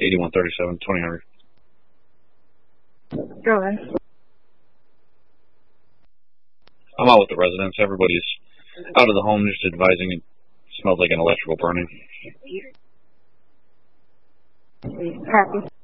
8137, 2000. Go ahead. I'm out with the residents. Everybody's out of the home, just advising it smells like an electrical burning. Copy.